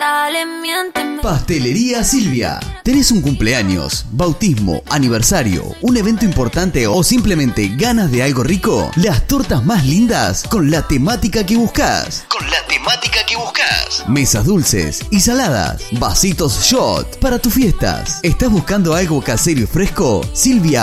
Dale, miénteme. Pastelería Silvia. ¿Tenés un cumpleaños, bautismo, aniversario, un evento importante o simplemente ganas de algo rico? Las tortas más lindas con la temática que buscas. Mesas dulces y saladas, vasitos shot para tus fiestas. ¿Estás buscando algo casero y fresco? Silvia